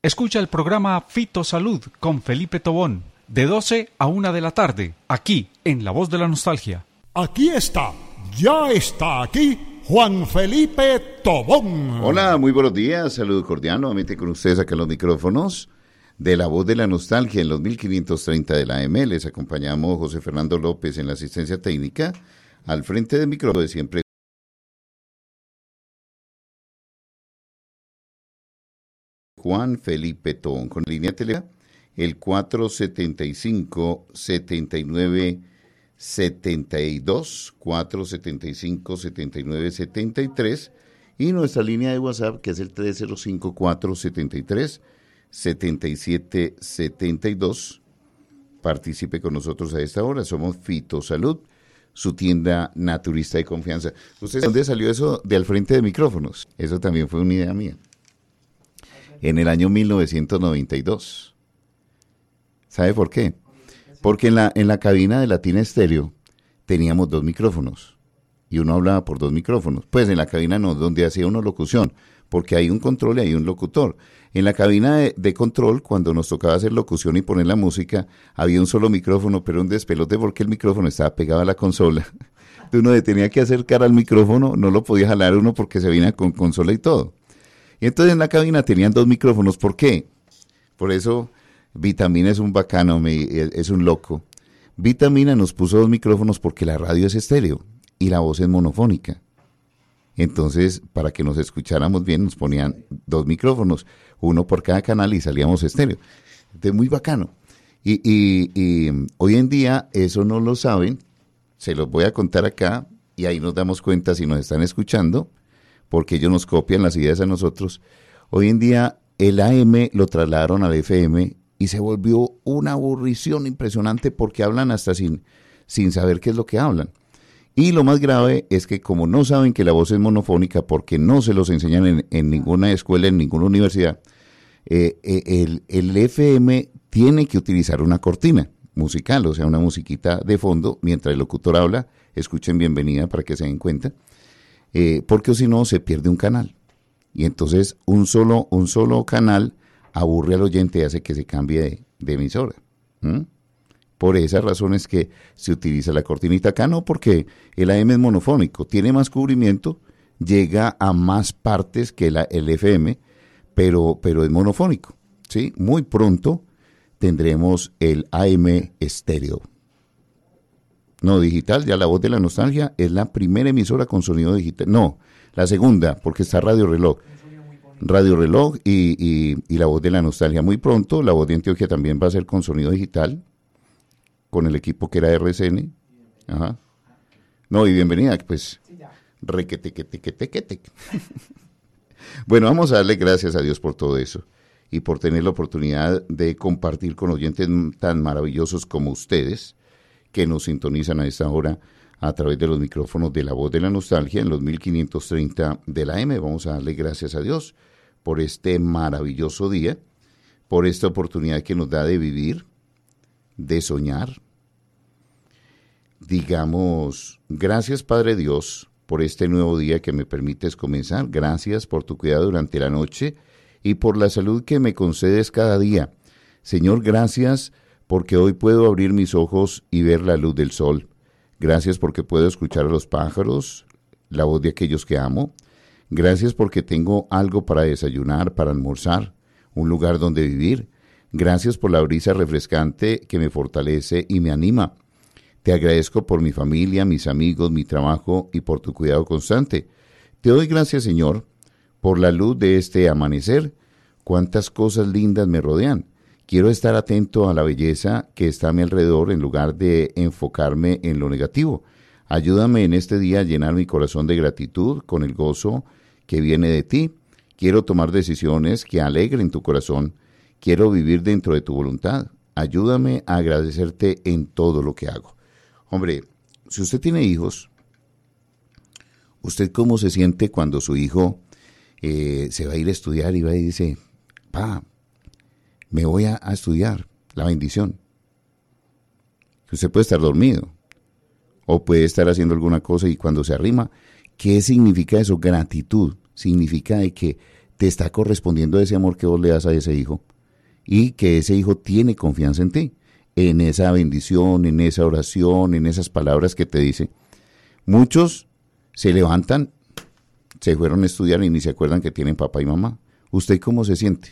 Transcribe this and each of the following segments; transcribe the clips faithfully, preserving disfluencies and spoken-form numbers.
Escucha el programa Fitosalud con Felipe Tobón, de doce a una de la tarde, aquí en La Voz de la Nostalgia. Aquí está, ya está aquí, Juan Felipe Tobón. Hola, muy buenos días, saludo cordial nuevamente con ustedes acá en los micrófonos de La Voz de la Nostalgia en los mil quinientos treinta de la A M. Les acompañamos José Fernando López en la asistencia técnica, al frente del micrófono de siempre. Juan Felipe Tobón, con línea telefónica el cuatro setenta y cinco, setenta y nueve setenta y dos, cuatro setenta y cinco, setenta y nueve setenta y tres, y nuestra línea de WhatsApp que es el tres cero cinco, cuatro setenta y tres, setenta y siete setenta y dos. Participe con nosotros a esta hora. Somos Fitosalud, su tienda naturista de confianza. ¿Usted dónde salió eso de al frente de micrófonos? Eso también fue una idea mía. En el año mil novecientos noventa y dos. ¿Sabe por qué? Porque en la, en la cabina de Latina Estéreo teníamos dos micrófonos y uno hablaba por dos micrófonos. Pues en la cabina no, donde hacía uno locución, porque hay un control y hay un locutor. En la cabina de, de control, cuando nos tocaba hacer locución y poner la música, había un solo micrófono, pero un despelote porque el micrófono estaba pegado a la consola. Uno le tenía que acercar al micrófono, no lo podía jalar uno porque se venía con consola y todo. Y entonces en la cabina tenían dos micrófonos. ¿Por qué? Por eso Vitamina es un bacano, me, es un loco. Vitamina nos puso dos micrófonos porque la radio es estéreo y la voz es monofónica. Entonces, para que nos escucháramos bien, nos ponían dos micrófonos, uno por cada canal y salíamos estéreo. Entonces, muy bacano. Y, y, y hoy en día eso no lo saben, se los voy a contar acá y ahí nos damos cuenta si nos están escuchando, porque ellos nos copian las ideas a nosotros. Hoy en día el A M lo trasladaron al F M y se volvió una aburrición impresionante porque hablan hasta sin, sin saber qué es lo que hablan. Y lo más grave es que como no saben que la voz es monofónica porque no se los enseñan en, en ninguna escuela, en ninguna universidad, eh, eh, el, el F M tiene que utilizar una cortina musical, o sea, una musiquita de fondo mientras el locutor habla. Escuchen Bienvenida para que se den cuenta. Eh, porque si no se pierde un canal y entonces un solo un solo canal aburre al oyente y hace que se cambie de, de emisora. ¿Mm? Por esas razones que se utiliza la cortinita acá, no porque el A M es monofónico, tiene más cubrimiento, llega a más partes que la, el F M, pero, pero es monofónico, ¿sí? Muy pronto tendremos el A M estéreo. No, digital, ya La Voz de la Nostalgia es la primera emisora con sonido digital. No, la segunda, porque está Radio Reloj. Radio Reloj y, y, y La Voz de la Nostalgia. Muy pronto, La Voz de Antioquia también va a ser con sonido digital, con el equipo que era R C N. Ajá. No, y Bienvenida, pues, requetequetequetequete. Bueno, vamos a darle gracias a Dios por todo eso y por tener la oportunidad de compartir con oyentes tan maravillosos como ustedes, que nos sintonizan a esta hora a través de los micrófonos de La Voz de la Nostalgia en los mil quinientos treinta de la A M. Vamos a darle gracias a Dios por este maravilloso día, por esta oportunidad que nos da de vivir, de soñar. Digamos, gracias Padre Dios por este nuevo día que me permites comenzar. Gracias por tu cuidado durante la noche y por la salud que me concedes cada día. Señor, gracias porque hoy puedo abrir mis ojos y ver la luz del sol. Gracias porque puedo escuchar a los pájaros, la voz de aquellos que amo. Gracias porque tengo algo para desayunar, para almorzar, un lugar donde vivir. Gracias por la brisa refrescante que me fortalece y me anima. Te agradezco por mi familia, mis amigos, mi trabajo y por tu cuidado constante. Te doy gracias, Señor, por la luz de este amanecer. Cuántas cosas lindas me rodean. Quiero estar atento a la belleza que está a mi alrededor en lugar de enfocarme en lo negativo. Ayúdame en este día a llenar mi corazón de gratitud con el gozo que viene de ti. Quiero tomar decisiones que alegren tu corazón. Quiero vivir dentro de tu voluntad. Ayúdame a agradecerte en todo lo que hago. Hombre, si usted tiene hijos, ¿usted cómo se siente cuando su hijo eh, se va a ir a estudiar y va y dice, pa, me voy a, a estudiar, la bendición? Usted puede estar dormido o puede estar haciendo alguna cosa y cuando se arrima, ¿qué significa eso? Gratitud. Significa de que te está correspondiendo ese amor que vos le das a ese hijo y que ese hijo tiene confianza en ti, en esa bendición, en esa oración, en esas palabras que te dice. Muchos se levantan, se fueron a estudiar y ni se acuerdan que tienen papá y mamá. ¿Usted cómo se siente?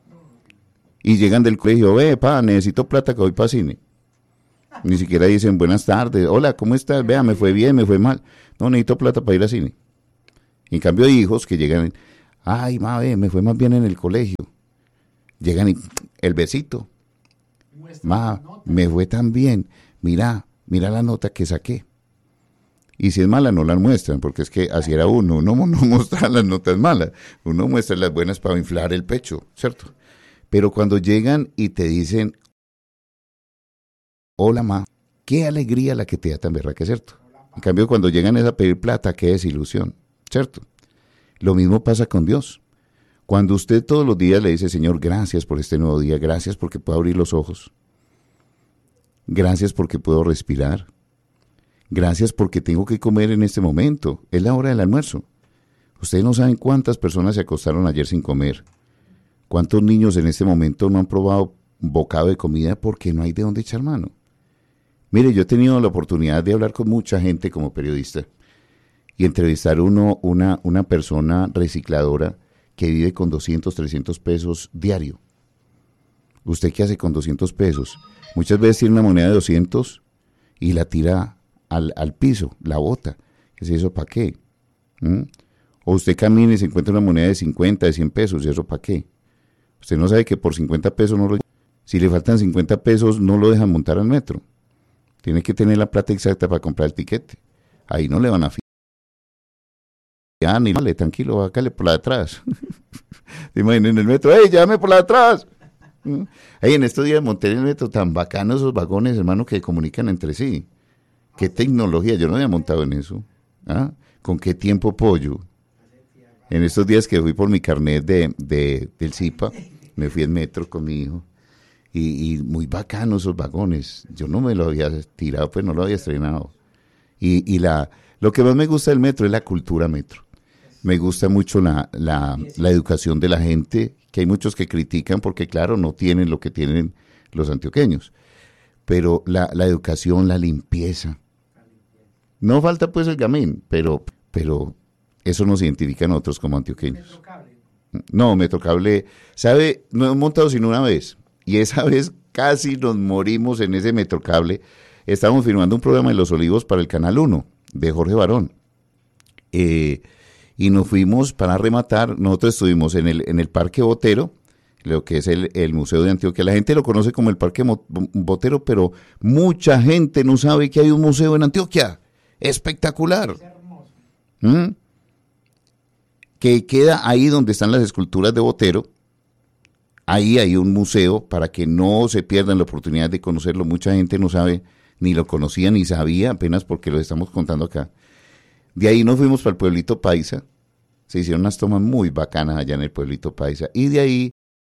Y llegan del colegio, ve, pa, necesito plata que voy para cine. Ni siquiera dicen buenas tardes, hola, ¿cómo estás? Vea, me fue bien, me fue mal. No, necesito plata para ir al cine. En cambio hay hijos que llegan, ay, ma, ve, me fue más bien en el colegio. Llegan y el besito. Ma, me fue tan bien. Mira, mira la nota que saqué. Y si es mala, no la muestran, porque es que así era uno. Uno no muestra las notas malas. Uno muestra las buenas para inflar el pecho, ¿cierto? Pero cuando llegan y te dicen, hola, ma, qué alegría la que te da tan berraca, ¿cierto? En cambio, cuando llegan es a pedir plata, qué desilusión, ¿cierto? Lo mismo pasa con Dios. Cuando usted todos los días le dice, Señor, gracias por este nuevo día, gracias porque puedo abrir los ojos, gracias porque puedo respirar, gracias porque tengo que comer en este momento, es la hora del almuerzo. Ustedes no saben cuántas personas se acostaron ayer sin comer, cuántos niños en este momento no han probado un bocado de comida porque no hay de dónde echar mano. Mire, yo he tenido la oportunidad de hablar con mucha gente como periodista y entrevistar uno, una, una persona recicladora que vive con doscientos, trescientos pesos diario. ¿Usted qué hace con doscientos pesos? Muchas veces tiene una moneda de doscientos y la tira al, al piso, la bota. ¿Qué es eso? ¿Para qué? ¿Mm? O usted camina y se encuentra una moneda de cincuenta, de cien pesos, ¿y eso para qué? Usted no sabe que por cincuenta pesos no lo... Si le faltan cincuenta pesos, no lo dejan montar al metro. Tiene que tener la plata exacta para comprar el tiquete. Ahí no le van a fiar. Ya, ni vale, tranquilo, bájale por la de atrás. ¿Te imaginas en el metro? ¡Ey, llévame por la de atrás! Hey, en estos días monté en el metro tan bacanos esos vagones, hermano, que comunican entre sí. ¡Qué tecnología! Yo no había montado en eso. ¿Ah? ¿Con qué tiempo pollo? En estos días que fui por mi carnet de, de, del Zipa, me fui en metro con mi hijo. Y, y muy bacanos esos vagones. Yo no me lo había tirado, pues no lo había estrenado. Y, y la, lo que más me gusta del metro es la cultura metro. Me gusta mucho la, la, la educación de la gente, que hay muchos que critican porque, claro, no tienen lo que tienen los antioqueños. Pero la, la educación, la limpieza. No falta pues el gamín, pero, pero eso nos identifica a nosotros como antioqueños. Metrocable. No, Metrocable, ¿sabe? No hemos montado sino una vez. Y esa vez casi nos morimos en ese Metrocable. Estábamos filmando un programa de Los Olivos para el Canal uno, de Jorge Barón. Eh, y nos fuimos para rematar. Nosotros estuvimos en el, en el Parque Botero, lo que es el, el Museo de Antioquia. La gente lo conoce como el Parque Botero, pero mucha gente no sabe que hay un museo en Antioquia. Espectacular. ¿Mm? Que queda ahí donde están las esculturas de Botero. Ahí hay un museo para que no se pierdan la oportunidad de conocerlo. Mucha gente no sabe, ni lo conocía, ni sabía, apenas porque lo estamos contando acá. De ahí nos fuimos para el pueblito Paisa. Se hicieron unas tomas muy bacanas allá en el pueblito Paisa. Y de ahí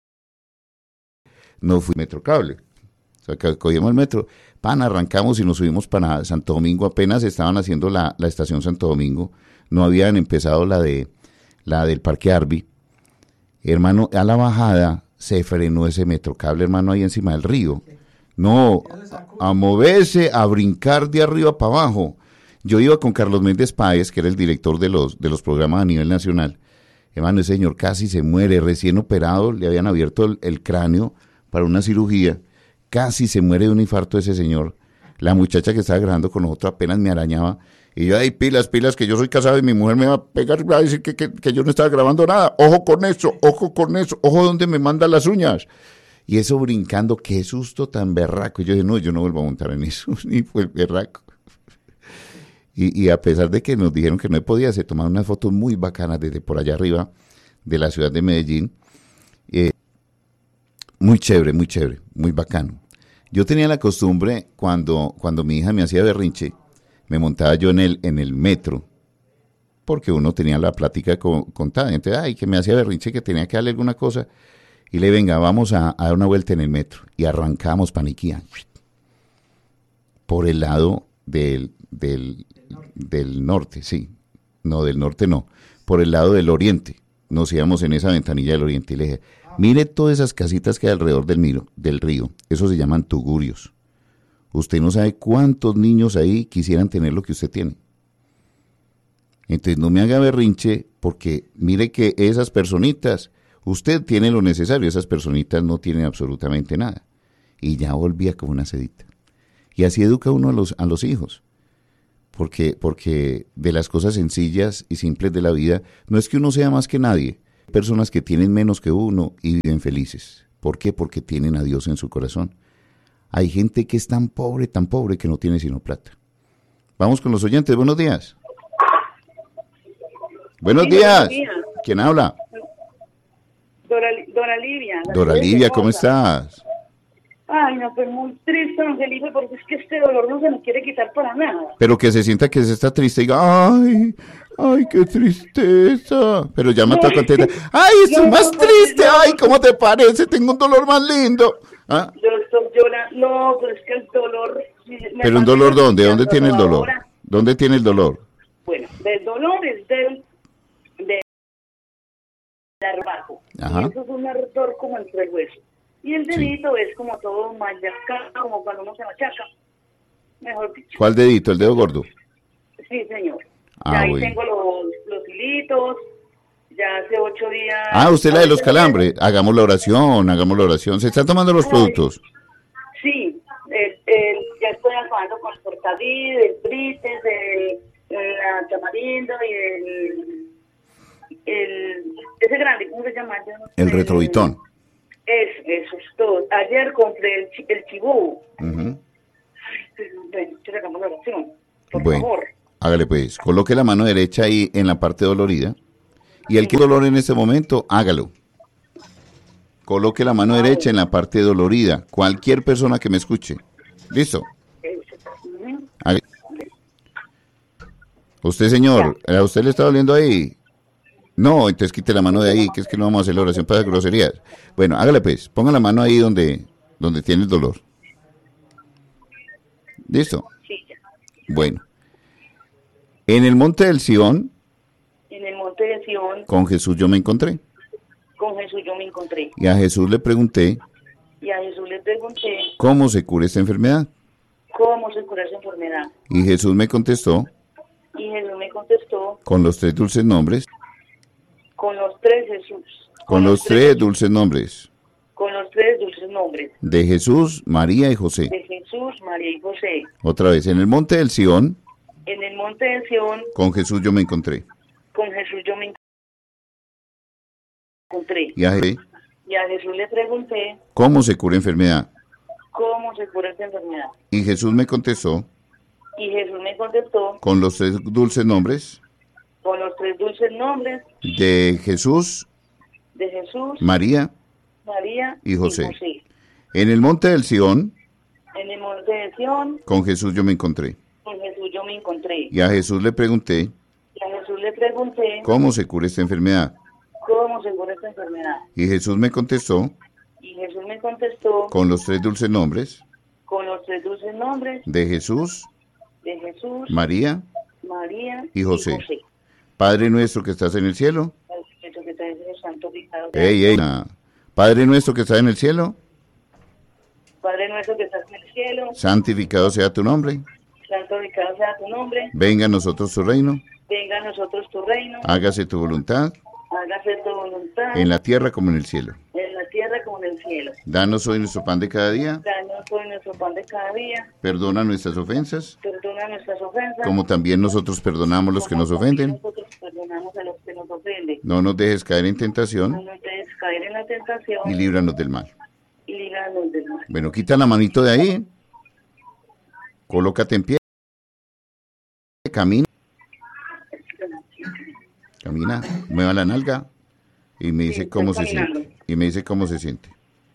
nos fuimos a Metrocable. O sea, que cogimos el metro. Pan, arrancamos y nos subimos para Santo Domingo. Apenas estaban haciendo la, la estación Santo Domingo. No habían empezado la de la del Parque Arby. Hermano, a la bajada se frenó ese Metrocable, hermano, ahí encima del río. No, a, a moverse, a brincar de arriba para abajo. Yo iba con Carlos Méndez Páez, que era el director de los, de los programas a nivel nacional. Hermano, ese señor casi se muere, recién operado, le habían abierto el, el cráneo para una cirugía. Casi se muere de un infarto ese señor. La muchacha que estaba grabando con nosotros apenas me arañaba. Y yo, ay, pilas, pilas, que yo soy casado y mi mujer me va a pegar y va a decir que, que, que yo no estaba grabando nada. Ojo con eso, ojo con eso, ojo donde me mandan las uñas. Y eso brincando, qué susto tan berraco. Y yo dije, no, yo no vuelvo a montar en eso, ni fue el berraco. Y, y a pesar de que nos dijeron que no podía, se tomaron unas fotos muy bacanas desde por allá arriba de la ciudad de Medellín. Eh, muy chévere, muy chévere, muy bacano. Yo tenía la costumbre, cuando, cuando mi hija me hacía berrinche, me montaba yo en el, en el metro, porque uno tenía la plática con, contada. Entonces, ay, que me hacía berrinche, que tenía que darle alguna cosa. Y le venga, vamos a, a dar una vuelta en el metro. Y arrancamos Paniquía. Por el lado del, del, del norte, sí. No, del norte no. Por el lado del oriente. nos íbamos en esa ventanilla del oriente y le dije, mire todas esas casitas que hay alrededor del, miro, del río, eso se llaman tugurios. Usted no sabe cuántos niños ahí quisieran tener lo que usted tiene. Entonces no me haga berrinche porque mire que esas personitas, usted tiene lo necesario, esas personitas no tienen absolutamente nada. Y ya volvía como una sedita. Y así educa uno a los, a los hijos. Porque, porque de las cosas sencillas y simples de la vida, no es que uno sea más que nadie. Hay personas que tienen menos que uno y viven felices. ¿Por qué? Porque tienen a Dios en su corazón. Hay gente que es tan pobre, tan pobre que no tiene sino plata. Vamos con los oyentes. Buenos días. Buenos Sí, días. buenos días. ¿Quién habla? Dora, Dora Livia. la Dora ciudad de Livia, ¿cómo Somoza. estás? Ay, no, pues muy triste, don Felipe, porque es que este dolor no se me quiere quitar para nada. Pero que se sienta que se está triste y diga, ay, ay, qué tristeza. Pero ya me está contenta. Ay, estoy No, más no, pues, triste. no. Ay, ¿cómo te parece? Tengo un dolor más lindo. ¿Ah? Yo estoy llorando. No, pero es que el dolor... me Pero un pasa dolor, ¿dónde? ¿Dónde llorando tiene el dolor? ahora. ¿Dónde tiene el dolor? Bueno, del dolor es del... del abajo. Ajá. Y eso es un ardor como entre el hueso. Y el Sí. dedito es como todo machacado, como cuando uno se machaca. Mejor dicho. ¿Cuál dedito? ¿El dedo gordo? Sí, señor. Ah, ya ahí bueno. tengo los, los hilitos, ya hace ocho días... Ah, usted la de los calambres. Hagamos la oración, hagamos la oración. ¿Se están tomando los Ay. productos? Sí, el, el, ya estoy acabando con el Fortavid, el Brites, el, el la tamarindo y el, el... Ese grande, ¿cómo se llama? Yo no sé. El retrovitón. Es, eso es todo. Ayer compré el, chi- el chibú. Ujú. Bueno, que hagamos la oración, por Bueno, favor. hágale pues. Coloque la mano derecha ahí en la parte dolorida. Y el que dolor en este momento, hágalo. Coloque la mano derecha en la parte dolorida. Cualquier persona que me escuche. ¿Listo? Eso. Ujú. Hágale. Usted, señor, ¿a usted le está doliendo ahí? No, entonces quite la mano de ahí, que es que no vamos a hacer la oración para groserías. Bueno, hágale pues. Ponga la mano ahí donde, donde tiene el dolor. ¿Listo? Sí, ya. Bueno. En el monte del Sion, En el monte de Sion, con Jesús yo me encontré. con Jesús yo me encontré. Y a Jesús le pregunté Y a Jesús le pregunté cómo se cura esta enfermedad. cómo se cura esa enfermedad. Y Jesús me contestó Y Jesús me contestó con los tres dulces nombres, con los tres Jesús. con los tres dulces nombres Con los tres dulces nombres. de Jesús, María y José. De Jesús, María y José. Otra vez, en el monte del Sion, En el monte de Sion, con Jesús yo me encontré. con Jesús yo me encontré. Y a Jesús, Y a Jesús le pregunté ¿cómo se cura enfermedad? cómo se cura esta enfermedad. Y Jesús me contestó Y Jesús me contestó con los tres dulces nombres con los tres dulces nombres de Jesús, de Jesús, María. María Y José. En el monte del Sion, En el monte de Sion, con Jesús yo me encontré. con Jesús yo me encontré. Y a Jesús le pregunté Y a Jesús le pregunté cómo se cura esta enfermedad. cómo se cura esta enfermedad. Y Jesús me contestó Y Jesús me contestó con los tres dulces nombres con los tres dulces nombres de Jesús, de Jesús, María. María y José. Padre nuestro que estás en el cielo. Eso que está en el santificado. Ey, ey, ah. Padre nuestro que estás en el cielo, Padre nuestro que estás en el cielo, santificado sea tu nombre. santificado sea tu nombre. Venga a nosotros tu reino. Venga a nosotros tu reino. Hágase tu voluntad Hágase tu voluntad en la tierra como en el cielo. en la tierra como en el cielo. Danos hoy nuestro pan de cada día. Danos hoy nuestro pan de cada día. Perdona nuestras ofensas, Perdona nuestras ofensas. como también nosotros perdonamos los que nos como también ofenden. Nosotros perdonamos a los que nos ofenden. No nos dejes caer en No tentación nos dejes caer en la tentación y líbranos del mal. y líbranos del mal. Bueno, quita la manito de ahí. Colócate en pie. Camina. Camina, mueva la nalga y me dice Sí, cómo estoy se caminando. siente. Y me dice cómo se siente.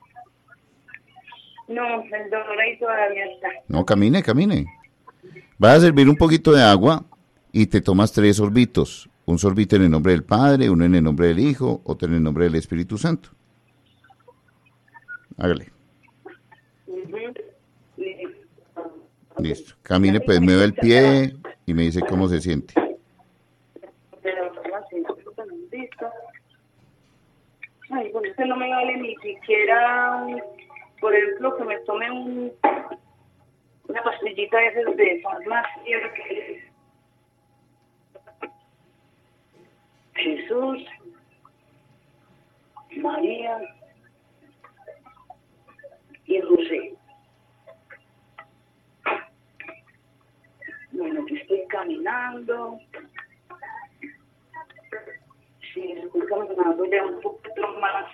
No, el dolor ahí todavía está. No, camine, camine. Vas a servir un poquito de agua y te tomas tres sorbitos. Un sorbito en el nombre del Padre, uno en el nombre del Hijo, otro en el nombre del Espíritu Santo. Hágale. Ujú. Listo. Camine, pues mueve el pie y me dice cómo se siente. Pero así, listo. Ay, pues es que no me vale ni siquiera, por ejemplo, que me tome un, una pastillita de esas de farmacia. Que... Jesús, María y José. Bueno, que estoy caminando. Sí, estoy caminando ya un poquito más.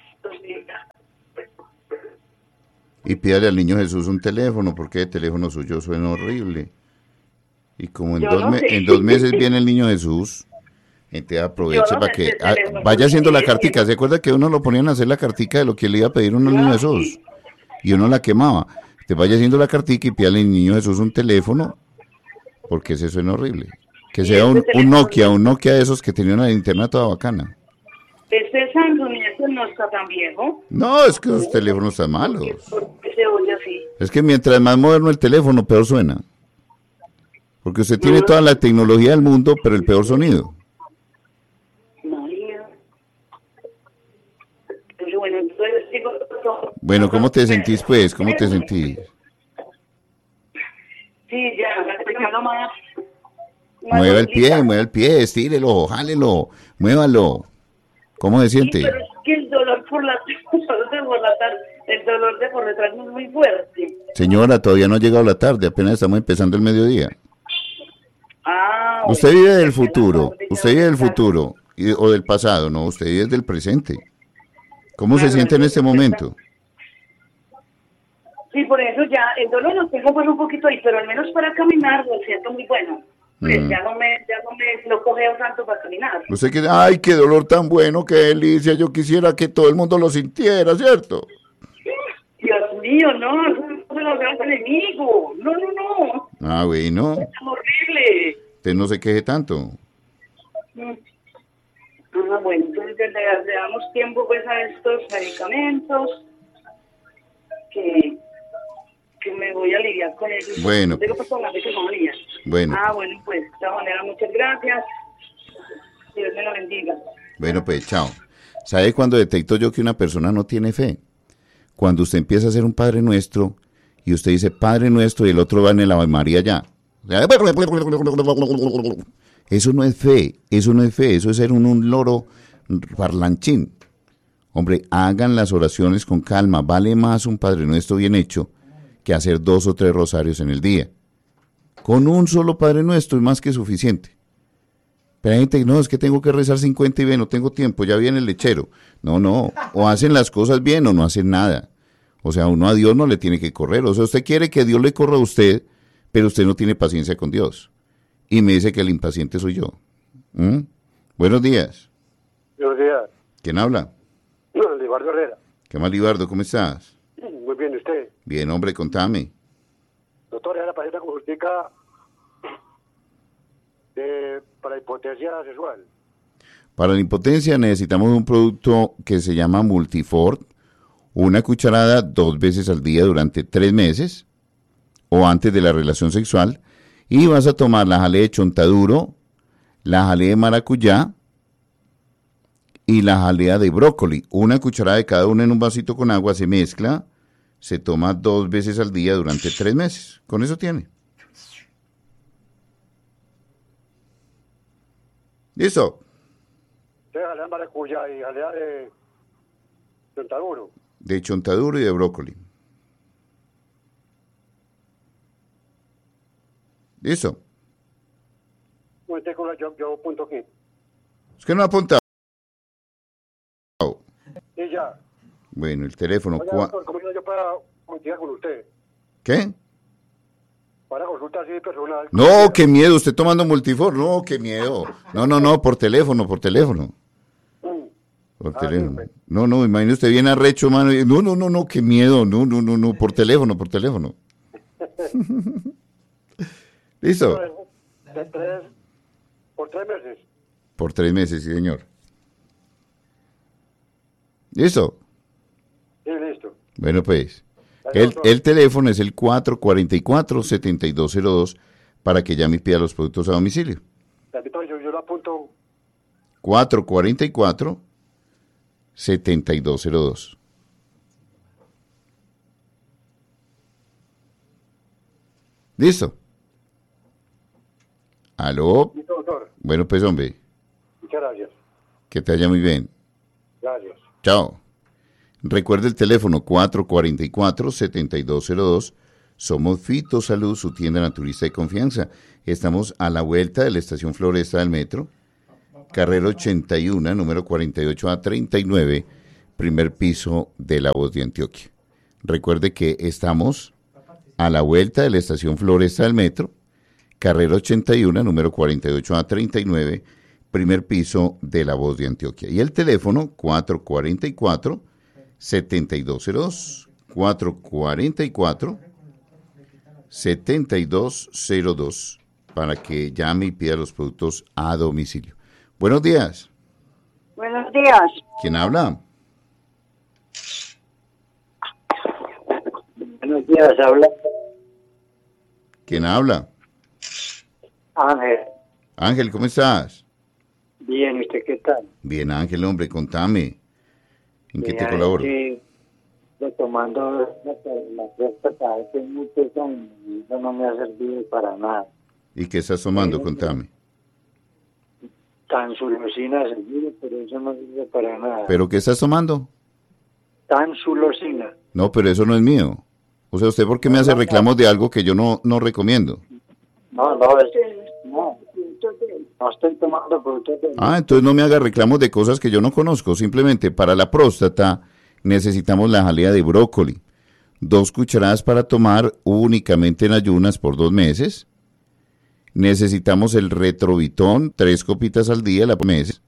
Y pídale al niño Jesús un teléfono, porque el teléfono suyo suena horrible. Y como en, dos, no me- sé. en dos meses viene el niño Jesús, entonces aproveche Yo no para sé que ese ah, teléfono, vaya haciendo la porque- cartica. ¿Se acuerda que uno lo ponían a hacer la cartica de lo que le iba a pedir uno al niño Jesús? Y uno la quemaba. Te vaya haciendo la cartica y pídale al niño Jesús un teléfono, porque ese suena horrible. Que Y sea ese un, un teléfono- Nokia, un Nokia de esos que tenían una linterna toda bacana. Este Samsung ese no está tan viejo. No, es que los teléfonos están malos. ¿Por qué se oye así? Es que mientras más moderno el teléfono, peor suena. Porque usted tiene toda la tecnología del mundo, pero el peor sonido. María. Pues bueno, entonces digo... Bueno, ¿cómo te sentís, pues? ¿Cómo te sentís? Sí, ya, ya estoy llamando más. más Mueva el pie, dolida. mueva el pie, estírelo, jálelo, muévalo. ¿Cómo se Sí, siente? pero es que el dolor por la, el dolor de por la tarde, el dolor de por detrás es muy fuerte. Señora, todavía no ha llegado la tarde, apenas estamos empezando el mediodía. Ah, Usted bueno, vive del ya futuro, la tarde, ya usted vive del la tarde. futuro y- o del pasado, no, usted vive del presente. ¿Cómo se Claro, siente en este es momento? Sí, por eso ya el dolor lo tengo pues un poquito ahí, pero al menos para caminar lo siento muy bueno. Pues Mm. ya no me, ya no me lo cogeo tanto para caminar. Usted que, ay, qué dolor tan bueno, qué delicia, yo quisiera que todo el mundo lo sintiera, ¿cierto? Dios mío, no, eso no se lo veo al enemigo. No, no, no. Ah, bueno, Es horrible. usted no se queje tanto. Mm. Ah, bueno, entonces le, le damos tiempo pues a estos medicamentos que, que me voy a aliviar con ellos. Bueno, Digo pues con la fecha como día. Bueno, Ah, bueno, pues de esta manera muchas gracias. Dios me lo bendiga. bueno, pues chao. ¿Sabe cuándo detecto yo que una persona no tiene fe? Cuando usted empieza a hacer un Padre Nuestro y usted dice Padre Nuestro y el otro va en el Ave María ya. Eso no es fe, eso no es fe, eso es ser un, un loro parlanchín. Hombre, hagan las oraciones con calma. Vale más un Padre Nuestro bien hecho que hacer dos o tres rosarios en el día. Con un solo Padre Nuestro es más que suficiente. Pero hay gente que no, es que tengo que rezar cincuenta y ve, no tengo tiempo, ya viene el lechero. No, no, o hacen las cosas bien o no hacen nada. O sea, uno a Dios no le tiene que correr. O sea, usted quiere que Dios le corra a usted, pero usted no tiene paciencia con Dios. Y me dice que el impaciente soy yo. ¿Mm? Buenos días. Buenos días. ¿Quién habla? Libardo Herrera. ¿Qué más, Libardo? ¿Cómo estás? Muy bien, ¿usted? Bien, hombre, contame. Doctor, era la paciente consultica de, para impotencia sexual. Para la impotencia necesitamos un producto que se llama Multifort, una cucharada dos veces al día durante tres meses o antes de la relación sexual, y vas a tomar la jalea de chontaduro, la jalea de maracuyá y la jalea de brócoli. Una cucharada de cada una en un vasito con agua, se mezcla, se toma dos veces al día durante tres meses. Con eso tiene. ¿Listo? Sí, jalea de maracuyá y jalea de chontaduro. De chontaduro y de brócoli. ¿Listo? Un con yo, yo punto aquí. Es que no ha apuntado. Y ya. Bueno, el teléfono. Oiga, cua- doctor, ¿cómo hizo yo para consultar con usted? ¿Qué? Para consulta así personal. No, qué miedo. Usted tomando multifor. No, qué miedo. No, no, no, por teléfono, por teléfono. Mm. Por Ah, teléfono. sí, pues. No, no, imagínese usted viene arrecho, mano. y- No, no, no, no, qué miedo. No, no, no, no, por teléfono, por teléfono. ¿Listo? De tres, por tres meses. Por tres meses, sí, señor. ¿Listo? Sí, listo. Bueno, pues. Gracias, El, doctor. el teléfono es el cuatro cuatro cuatro, siete dos cero dos para que llame y pida los productos a domicilio. Repito, yo, yo lo apunto. cuatro cuatro cuatro, setenta y dos cero dos. ¿Listo? ¿Aló? Listo, doctor. Bueno, pues, hombre, Muchas gracias. que te vaya muy bien. Gracias. Chao. Recuerde el teléfono cuatro cuatro cuatro, siete dos cero dos. Somos Fitosalud, su tienda naturista de confianza. Estamos a la vuelta de la estación Floresta del Metro, carrera ochenta y uno, número cuarenta y ocho A treinta y nueve, primer piso de La Voz de Antioquia. Recuerde que estamos a la vuelta de la estación Floresta del Metro, carrera ochenta y uno, número cuarenta y ocho A treinta y nueve, primer piso de La Voz de Antioquia. Y el teléfono cuatro cuatro cuatro, siete dos cero dos, cuatro cuatro cuatro, siete dos cero dos, para que llame y pida los productos a domicilio. Buenos días. Buenos días. ¿Quién habla? Buenos días, habla ¿Quién habla? Ángel. Ángel, ¿cómo estás? Bien, ¿usted qué tal? Bien, Ángel, hombre, contame. ¿En qué te Bien, colaboro? sí, estoy tomando la, la próstata hace muchos años y eso no me ha servido para nada. ¿Y qué estás tomando? Contame. Tansulosina seguro, pero eso no sirve para nada. ¿Pero qué estás tomando? Tansulosina. No, pero eso no es mío. O sea, ¿usted por qué me hace reclamos de algo que yo no, no recomiendo? No, no, es, no, no estoy tomando productos de... Ah, entonces no me haga reclamos de cosas que yo no conozco. Simplemente para la próstata necesitamos la jalea de brócoli. Dos cucharadas para tomar únicamente en ayunas por dos meses. Necesitamos el retrovitón, tres copitas al día, la por meses.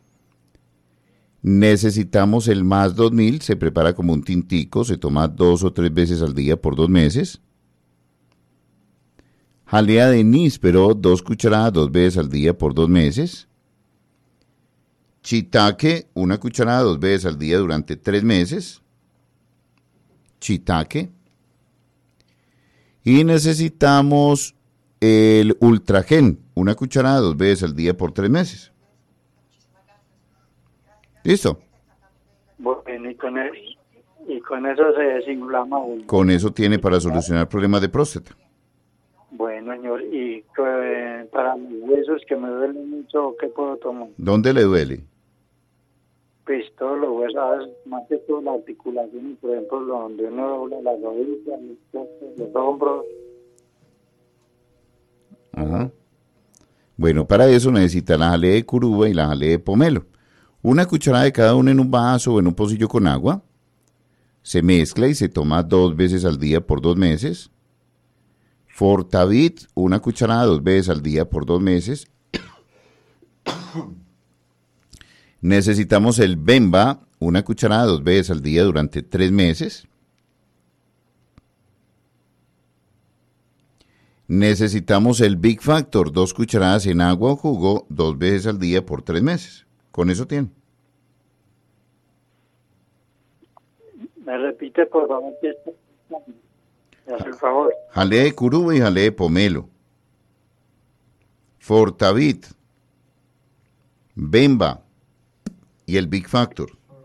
Necesitamos el más dos mil, se prepara como un tintico, se toma dos o tres veces al día por dos meses. Jalea de níspero, dos cucharadas, dos veces al día por dos meses. Shiitake, una cucharada, dos veces al día durante tres meses. Shiitake. Y necesitamos el Ultragen, una cucharada, dos veces al día por tres meses. ¿Listo? Bueno, y con, el, y con eso se desinflama uno. Con eso tiene para solucionar problemas de próstata. Bueno, señor, y eh, para mis huesos que me duelen mucho, ¿qué puedo tomar? ¿Dónde le duele? Pues todos los huesos, ¿sabes? Más que todo la articulación, por ejemplo, lo donde uno dobla las rodillas, los, los hombros. Ajá. Bueno, para eso necesita la jalea de curuba y la jalea de pomelo. Una cucharada de cada uno en un vaso o en un pocillo con agua. Se mezcla y se toma dos veces al día por dos meses. Fortavit, una cucharada dos veces al día por dos meses. Necesitamos el Bemba, una cucharada dos veces al día durante tres meses. Necesitamos el Big Factor, dos cucharadas en agua o jugo, dos veces al día por tres meses. Con eso tiene. ¿Me repite, por favor? Que esto- me hace el favor. Jalea de curuba y jalea de pomelo. Fortavit, Bemba y el Big Factor.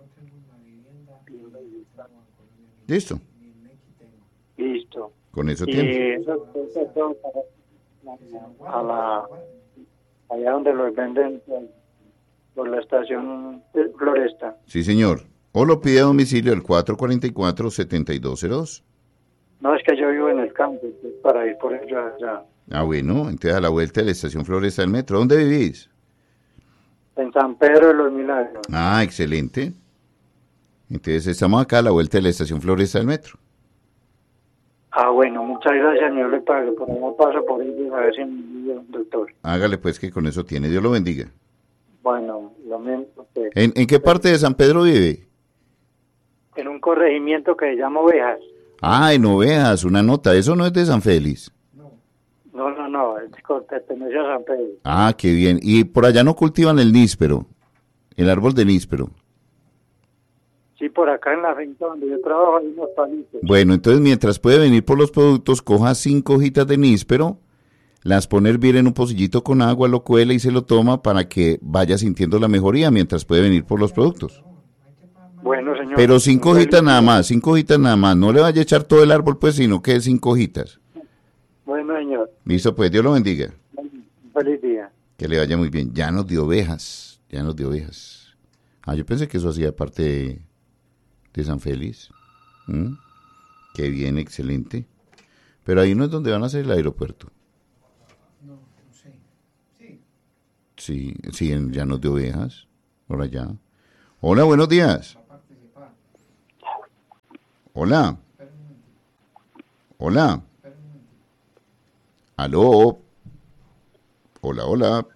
¿Listo? Listo. Con eso Y tiene. eso, eso es todo para a la, allá donde los venden por, por la estación de Floresta. Sí, señor. O lo pide a domicilio al cuatro cuatro cuatro, siete dos cero dos. No, es que yo vivo en el campo, entonces para ir por ello allá. Ah, bueno, entonces a la vuelta de la estación Floresta del Metro. ¿Dónde vivís? En San Pedro de los Milagros. Ah, excelente. Entonces estamos acá a la vuelta de la estación Floresta del Metro. Ah, bueno, muchas gracias, señor Le Pago. Por favor, paso por ello a ver si me envía un doctor. Hágale pues que con eso tiene. Dios lo bendiga. Bueno, lo mismo que ¿En, en qué parte de San Pedro vive? en un corregimiento que se llama Ovejas. Ah, en Ovejas, una nota. Eso no es de San Félix. No, no, no, es que pertenece a San Pedro. Ah, qué bien. Y por allá no cultivan el níspero, el árbol de níspero. Sí, por acá en la finca donde yo trabajo hay unos palitos. Bueno, entonces mientras puede venir por los productos, coja cinco hojitas de níspero, las pone a hervir en un pocillito con agua, lo cuela y se lo toma para que vaya sintiendo la mejoría mientras puede venir por los productos. Bueno, señor. Pero cinco Un hojitas feliz nada día. más, cinco hojitas nada más. No le vaya a echar todo el árbol, pues, sino que cinco hojitas. Bueno, señor. Listo, pues, Dios lo bendiga. Un feliz día. Que le vaya muy bien. Llanos de ovejas, llanos de ovejas. Ah, yo pensé que eso hacía parte de, de San Félix. ¿Mm? Qué bien, excelente. Pero ahí no es donde van a hacer el aeropuerto. No, no sé. Sí. Sí, sí, en Llanos de Ovejas, por allá. Hola, buenos días. Hola. Hola. Aló. Hola, hola.